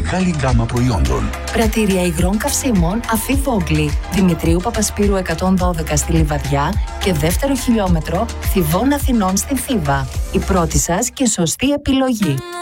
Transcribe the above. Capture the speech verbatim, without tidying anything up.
μεγάλη γκάμα προϊόντων. Πρατήρια υγρών καυσίμων Αφή Βόγκλη, Δημητρίου Παπασπύρου εκατόν δώδεκα στη Λιβαδιά και δεύτερο χιλιόμετρο Θηβών Αθηνών στη Θήβα. Η πρώτη σας και σωστή επιλογή.